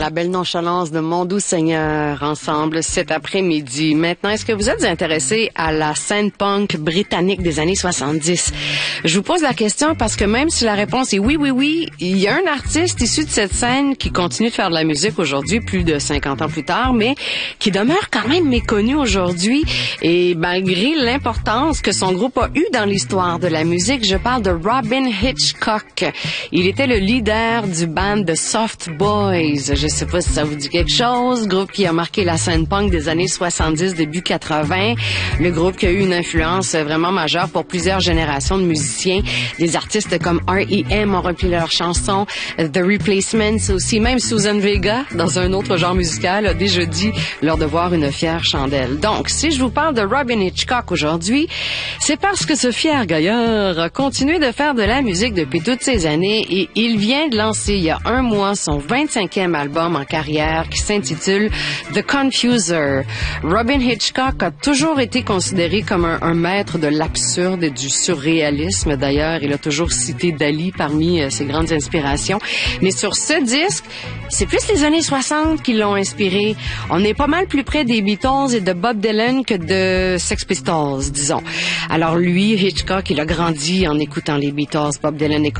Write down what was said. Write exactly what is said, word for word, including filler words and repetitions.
la belle nonchalance de Mon doux Seigneur ensemble cet après-midi. Maintenant, est-ce que vous êtes intéressé à la scène punk britannique des années soixante-dix? Je vous pose la question parce que même si la réponse est oui, oui, oui, il y a un artiste issu de cette scène qui continue de faire de la musique aujourd'hui, plus de cinquante ans plus tard, mais qui demeure quand même méconnu aujourd'hui. Et malgré l'importance que son groupe a eue dans l'histoire de la musique, je parle de Robyn Hitchcock. Il était le leader du band The Soft Boys. Je sais pas si ça vous dit quelque chose. Groupe qui a marqué la scène punk des années soixante-dix, début quatre-vingts. Le groupe qui a eu une influence vraiment majeure pour plusieurs générations de musiciens. Des artistes comme R E M ont repris leurs chansons. The Replacements aussi. Même Susan Vega, dans un autre genre musical, a déjà dit leur devoir une fière chandelle. Donc, si je vous parle de Robyn Hitchcock aujourd'hui, c'est parce que ce fier gaillard a continué de faire de la musique depuis toutes ces années et il vient de lancer il y a un mois son vingt-cinquième album en carrière qui s'intitule The Confuser. Robyn Hitchcock a toujours été considéré comme un, un maître de l'absurde et du surréalisme. D'ailleurs, il a toujours cité Dali parmi euh, ses grandes inspirations. Mais sur ce disque, c'est plus les années soixante qui l'ont inspiré. On est pas mal plus près des Beatles et de Bob Dylan que de Sex Pistols, disons. Alors lui, Hitchcock, il a grandi en écoutant les Beatles, Bob Dylan et